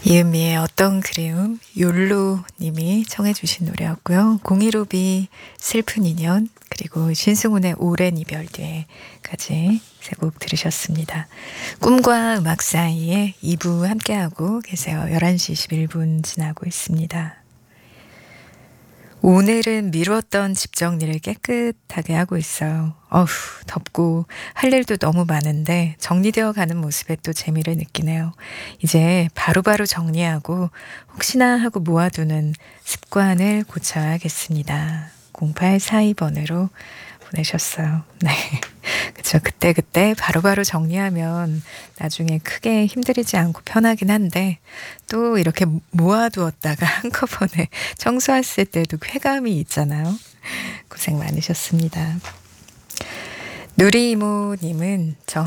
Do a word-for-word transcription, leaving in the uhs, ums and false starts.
이은미의 어떤 그리움, 욜로님이 청해 주신 노래였고요. 공일오비 슬픈 인연, 그리고 신승훈의 오랜 이별 뒤에까지 세 곡 들으셨습니다. 꿈과 음악 사이에 이 부 함께하고 계세요. 열한 시 이십일 분 지나고 있습니다. 오늘은 미뤘던 집 정리를 깨끗하게 하고 있어요. 어휴, 덥고 할 일도 너무 많은데 정리되어 가는 모습에 또 재미를 느끼네요. 이제 바로바로 정리하고 혹시나 하고 모아두는 습관을 고쳐야겠습니다. 공팔사이 번으로 보내셨어요. 네. 그쵸. 그때그때 바로바로 정리하면 나중에 크게 힘들이지 않고 편하긴 한데 또 이렇게 모아두었다가 한꺼번에 청소했을 때도 쾌감이 있잖아요. 고생 많으셨습니다. 누리 이모님은 저